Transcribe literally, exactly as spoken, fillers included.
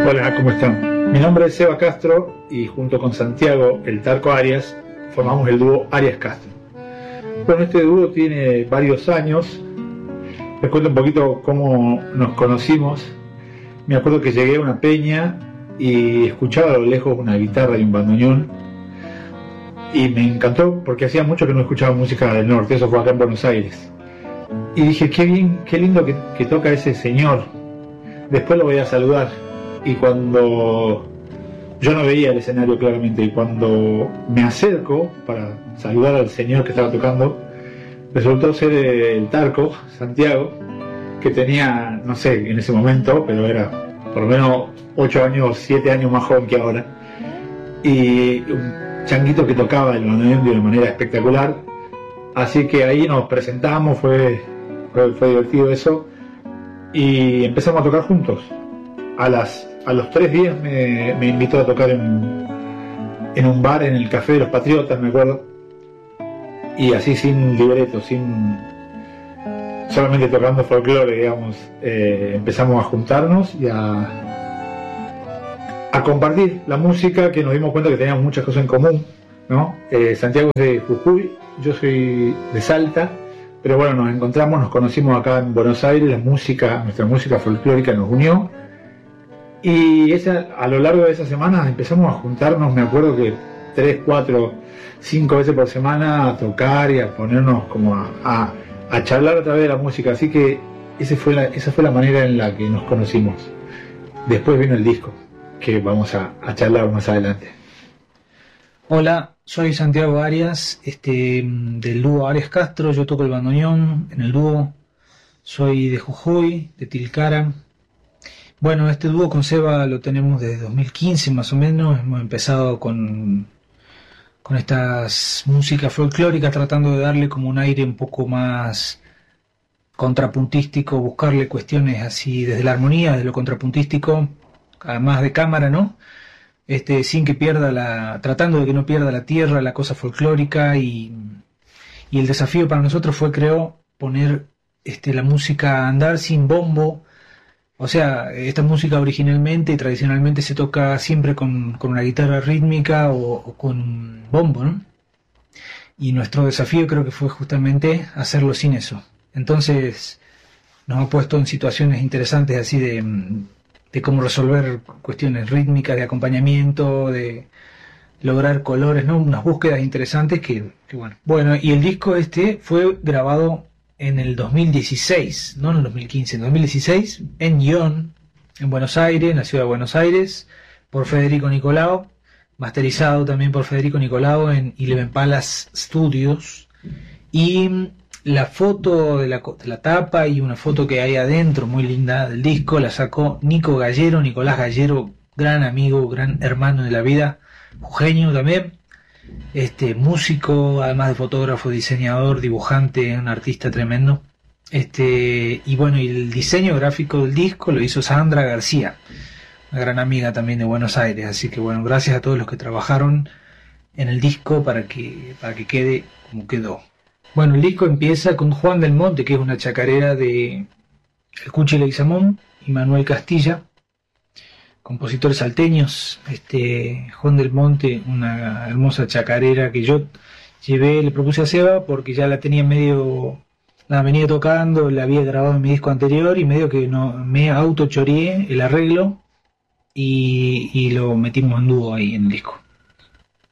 Hola, ¿cómo están? Mi nombre es Seba Castro y junto con Santiago, el Tarco Arias, formamos el dúo Arias Castro. Bueno, este dúo tiene varios años. Les cuento un poquito cómo nos conocimos. Me acuerdo que llegué a una peña y escuchaba a lo lejos una guitarra y un bandoneón y me encantó porque hacía mucho que no escuchaba música del norte. Eso fue acá en Buenos Aires y dije, qué bien, qué lindo que, que toca ese señor. Después lo voy a saludar. Y cuando yo no veía el escenario claramente, y cuando me acerco para saludar al señor que estaba tocando, resultó ser el Tarco, Santiago, que tenía, no sé, en ese momento, pero era por lo menos ocho años, siete años más joven que ahora, y un changuito que tocaba el bandoneón de una manera espectacular. Así que ahí nos presentamos, fue, fue, fue divertido eso, y empezamos a tocar juntos. A las A los tres días me, me invitó a tocar en, en un bar en el Café de los Patriotas, me acuerdo, y así sin libreto, sin solamente tocando folclore, digamos, eh, empezamos a juntarnos y a, a compartir la música, que nos dimos cuenta que teníamos muchas cosas en común, ¿no? Eh, Santiago es de Jujuy, yo soy de Salta, pero bueno, nos encontramos, nos conocimos acá en Buenos Aires, la música, nuestra música folclórica nos unió. Y esa, a lo largo de esa semana empezamos a juntarnos, me acuerdo que tres, cuatro, cinco veces por semana a tocar y a ponernos como a, a, a charlar a través de la música. Así que ese fue la, esa fue la manera en la que nos conocimos. Después vino el disco, que vamos a, a charlar más adelante. Hola, soy Santiago Arias, este, del dúo Arias Castro. Yo toco el bandoneón en el dúo. Soy de Jujuy, de Tilcara. Bueno, este dúo con Seba lo tenemos desde dos mil quince más o menos. Hemos empezado con, con estas músicas folclóricas, tratando de darle como un aire un poco más contrapuntístico, buscarle cuestiones así desde la armonía, desde lo contrapuntístico, además de cámara, ¿no? Este, sin que pierda la, tratando de que no pierda la tierra, la cosa folclórica, y, y el desafío para nosotros fue, creo, poner este, la música a andar sin bombo. O sea, esta música originalmente y tradicionalmente se toca siempre con, con una guitarra rítmica o, o con bombo, ¿no? Y nuestro desafío creo que fue justamente hacerlo sin eso. Entonces nos ha puesto en situaciones interesantes así de, de cómo resolver cuestiones rítmicas, de acompañamiento, de lograr colores, ¿no? Unas búsquedas interesantes que, que bueno. Bueno, y el disco este fue grabado en el dos mil dieciséis, no en el dos mil quince, en el dos mil dieciséis, en Lyon, en Buenos Aires, en la ciudad de Buenos Aires, por Federico Nicolao, masterizado también por Federico Nicolao en Eleven Palace Studios. Y la foto de la, de la tapa y una foto que hay adentro muy linda del disco la sacó Nico Gallero, Nicolás Gallero, gran amigo, gran hermano de la vida, jujeño también. Este, músico, además de fotógrafo, diseñador, dibujante, un artista tremendo. Este, y bueno, y el diseño gráfico del disco lo hizo Sandra García, una gran amiga también de Buenos Aires. Así que bueno, gracias a todos los que trabajaron en el disco para que, para que quede como quedó. Bueno, el disco empieza con Juan del Monte, que es una chacarera de El Cuchi Leguizamón y Manuel Castilla, compositores salteños. Este, Juan del Monte, una hermosa chacarera que yo llevé, le propuse a Seba porque ya la tenía medio, la venía tocando, la había grabado en mi disco anterior y medio que no, me autochoreé el arreglo y, y lo metimos en dúo ahí en el disco.